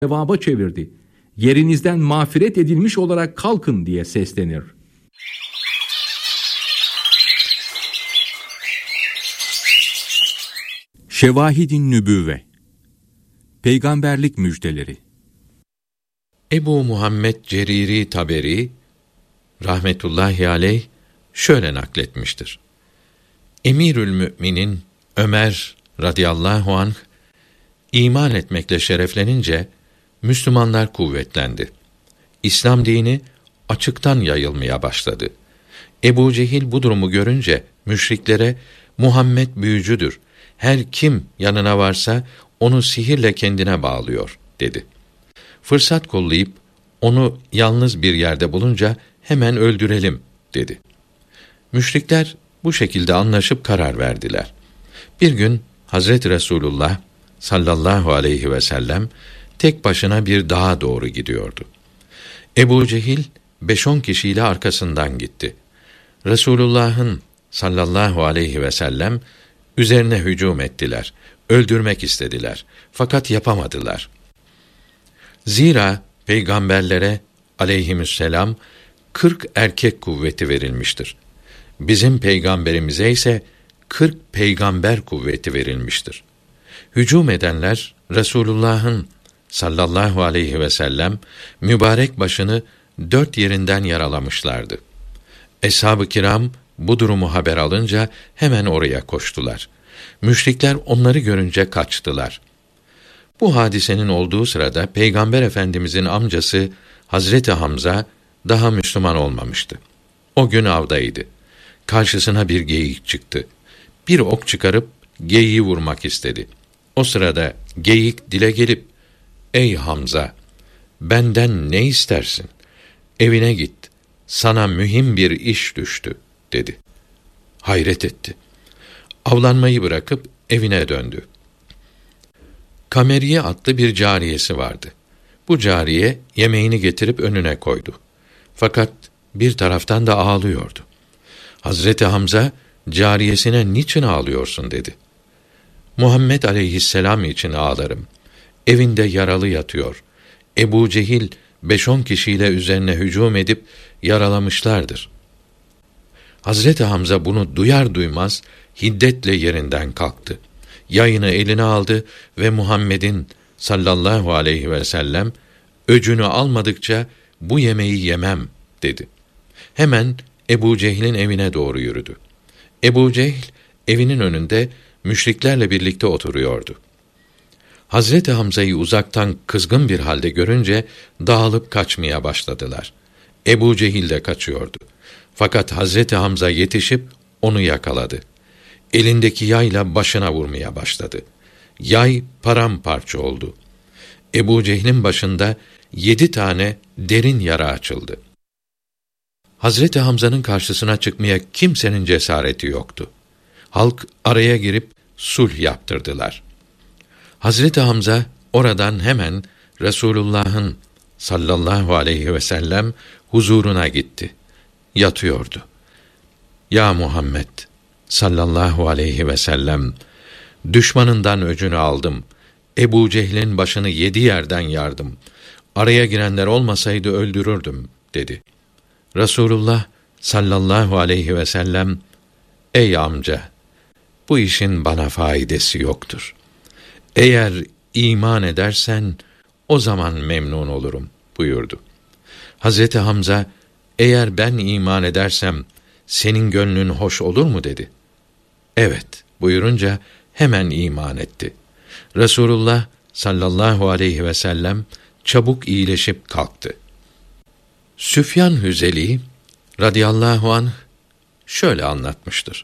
cevaba çevirdi. Yerinizden mağfiret edilmiş olarak kalkın diye seslenir. Şevahid-i Nübüvve, Peygamberlik müjdeleri. Ebu Muhammed Ceriri Taberi rahmetullahi aleyh şöyle nakletmiştir. Emirül Müminin Ömer radıyallahu anh iman etmekle şereflenince Müslümanlar kuvvetlendi. İslam dini açıktan yayılmaya başladı. Ebu Cehil bu durumu görünce müşriklere Muhammed büyücüdür. Her kim yanına varsa onu sihirle kendine bağlıyor dedi. Fırsat kollayıp onu yalnız bir yerde bulunca hemen öldürelim dedi. Müşrikler bu şekilde anlaşıp karar verdiler. Bir gün Hazreti Resulullah sallallahu aleyhi ve sellem tek başına bir dağa doğru gidiyordu. Ebu Cehil 5-10 kişiyle arkasından gitti. Resulullah'ın sallallahu aleyhi ve sellem üzerine hücum ettiler. Öldürmek istediler. Fakat yapamadılar. Zira peygamberlere aleyhisselam 40 erkek kuvveti verilmiştir. Bizim peygamberimize ise 40 peygamber kuvveti verilmiştir. Hücum edenler Resulullah'ın sallallahu aleyhi ve sellem mübarek başını 4 yerinden yaralamışlardı. Eshab-ı kiram bu durumu haber alınca hemen oraya koştular. Müşrikler onları görünce kaçtılar. Bu hadisenin olduğu sırada Peygamber Efendimizin amcası Hazreti Hamza daha Müslüman olmamıştı. O gün avdaydı. Karşısına bir geyik çıktı. Bir ok çıkarıp geyiği vurmak istedi. O sırada geyik dile gelip, "Ey Hamza, benden ne istersin? Evine git, sana mühim bir iş düştü," dedi. Hayret etti. Avlanmayı bırakıp evine döndü. Kameriye adlı bir cariyesi vardı. Bu cariye yemeğini getirip önüne koydu. Fakat bir taraftan da ağlıyordu. Hazreti Hamza, cariyesine "Niçin ağlıyorsun?" dedi. "Muhammed aleyhisselam için ağlarım. Evinde yaralı yatıyor. Ebu Cehil 5-10 kişiyle üzerine hücum edip yaralamışlardır." Hazreti Hamza bunu duyar duymaz hiddetle yerinden kalktı. Yayını eline aldı ve Muhammed'in sallallahu aleyhi ve sellem öcünü almadıkça bu yemeği yemem dedi. Hemen Ebu Cehil'in evine doğru yürüdü. Ebu Cehil evinin önünde müşriklerle birlikte oturuyordu. Hazreti Hamza'yı uzaktan kızgın bir halde görünce dağılıp kaçmaya başladılar. Ebu Cehil de kaçıyordu. Fakat Hazreti Hamza yetişip onu yakaladı. Elindeki yayla başına vurmaya başladı. Yay paramparça oldu. Ebu Cehil'in başında 7 tane derin yara açıldı. Hazreti Hamza'nın karşısına çıkmaya kimsenin cesareti yoktu. Halk araya girip sulh yaptırdılar. Hazreti Hamza oradan hemen Resulullah'ın sallallahu aleyhi ve sellem huzuruna gitti. Yatıyordu. "Ya Muhammed sallallahu aleyhi ve sellem, düşmanından öcünü aldım. Ebu Cehil'in başını 7 yerden yardım. Araya girenler olmasaydı öldürürdüm," dedi. Resulullah sallallahu aleyhi ve sellem, "Ey amca, bu işin bana faydası yoktur. Eğer iman edersen o zaman memnun olurum," buyurdu. Hazreti Hamza, "Eğer ben iman edersem senin gönlün hoş olur mu?" dedi. "Evet," buyurunca hemen iman etti. Resulullah sallallahu aleyhi ve sellem çabuk iyileşip kalktı. Süfyan Hüzeli radıyallahu anh şöyle anlatmıştır.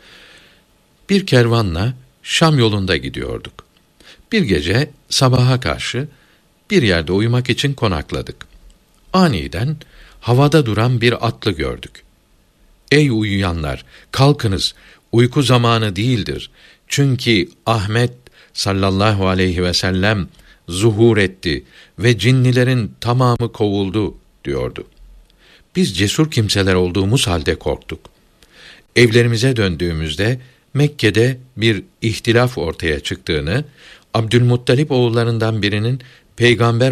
Bir kervanla Şam yolunda gidiyorduk. Bir gece sabaha karşı bir yerde uyumak için konakladık. Aniden havada duran bir atlı gördük. "Ey uyuyanlar, kalkınız, uyku zamanı değildir. Çünkü Ahmet sallallahu aleyhi ve sellem zuhur etti ve cinnilerin tamamı kovuldu," diyordu. Biz cesur kimseler olduğumuz halde korktuk. Evlerimize döndüğümüzde Mekke'de bir ihtilaf ortaya çıktığını, Abdülmuttalip oğullarından birinin peygamber